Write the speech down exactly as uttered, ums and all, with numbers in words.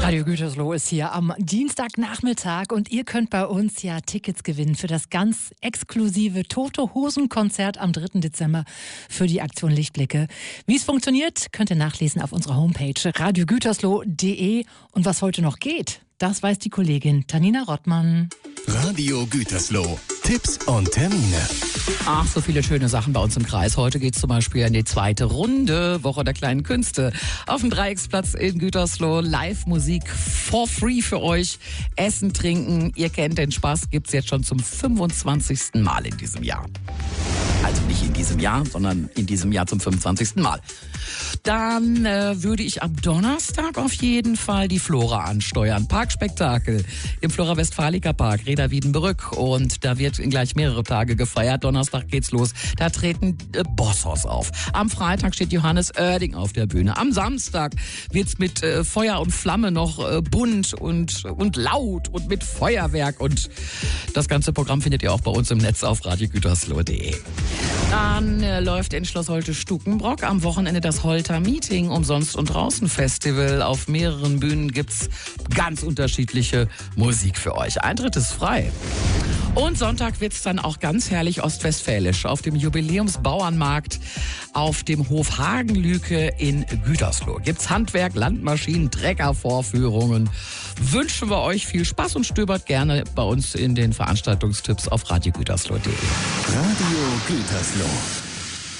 Radio Gütersloh ist hier am Dienstagnachmittag und ihr könnt bei uns ja Tickets gewinnen für das ganz exklusive Tote Hosen Konzert am dritten Dezember für die Aktion Lichtblicke. Wie es funktioniert, könnt ihr nachlesen auf unserer Homepage radio gütersloh punkt de. Und was heute noch geht, das weiß die Kollegin Tanina Rottmann. Radio Gütersloh. Tipps und Termine. Ach, so viele schöne Sachen bei uns im Kreis. Heute geht es zum Beispiel in die zweite Runde, Woche der kleinen Künste. Auf dem Dreiecksplatz in Gütersloh, Live-Musik for free für euch. Essen, trinken, ihr kennt den Spaß, gibt's jetzt schon zum fünfundzwanzigsten Mal in diesem Jahr. Also nicht in diesem Jahr, sondern in diesem Jahr zum fünfundzwanzigsten Mal. Dann äh, würde ich am Donnerstag auf jeden Fall die Flora ansteuern. Parkspektakel im Flora Westfalica Park, Reda Wiedenbrück. Und da wird gleich mehrere Tage gefeiert. Donnerstag geht's los. Da treten äh, Bossos auf. Am Freitag steht Johannes Oerding auf der Bühne. Am Samstag wird's mit äh, Feuer und Flamme noch äh, bunt und, und laut und mit Feuerwerk. Und das ganze Programm findet ihr auch bei uns im Netz auf radio gütersloh punkt de. Dann äh, läuft in Schloss Holte-Stukenbrock am Wochenende das Holter Meeting, Umsonst und Draußen Festival. Auf mehreren Bühnen gibt's ganz unterschiedliche Musik für euch. Eintritt ist frei. Und Sonntag wird's dann auch ganz herrlich ostwestfälisch auf dem Jubiläumsbauernmarkt auf dem Hof Hagenlüke in Gütersloh. Gibt's Handwerk, Landmaschinen, Treckervorführungen. Wünschen wir euch viel Spaß und stöbert gerne bei uns in den Veranstaltungstipps auf radio gütersloh punkt de. Radio Gütersloh.